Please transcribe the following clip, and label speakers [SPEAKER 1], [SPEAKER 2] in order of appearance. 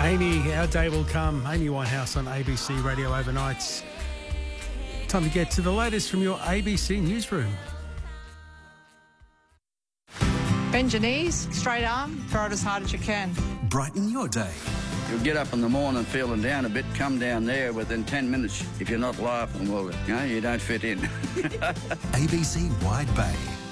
[SPEAKER 1] Amy, our day will come. Amy Winehouse on ABC Radio Overnights. Time to get to the latest from your ABC newsroom.
[SPEAKER 2] Bend your knees, straight arm, throw it as hard as you can.
[SPEAKER 3] Brighten your day.
[SPEAKER 4] You'll get up in the morning feeling down a bit, come down there within 10 minutes. If you're not laughing, well, you don't fit in.
[SPEAKER 3] ABC Wide Bay.